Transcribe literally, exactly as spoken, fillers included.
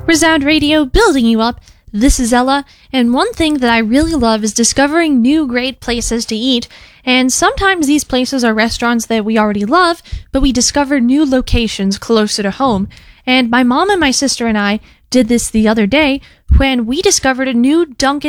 Resound Radio, building you up. This is Ella, and one thing that I really love is discovering new great places to eat, and sometimes these places are restaurants that we already love, but we discover new locations closer to home. And my mom and my sister and I did this the other day when we discovered a new Dunkin'